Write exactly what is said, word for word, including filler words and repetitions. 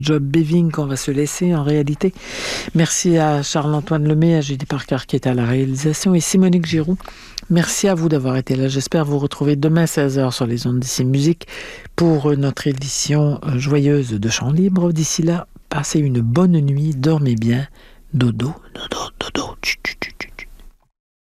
Job Beving qu'on va se laisser en réalité. Merci à Charles-Antoine Lemay, à Julie Parker qui est à la réalisation et Simonique Giroux. Merci à vous d'avoir été là. J'espère vous retrouver demain à seize heures sur les ondes d'Ici Musique pour notre édition joyeuse de Chants Libres. D'ici là, passez une bonne nuit, dormez bien. Dodo, dodo, dodo, tchut, tchut.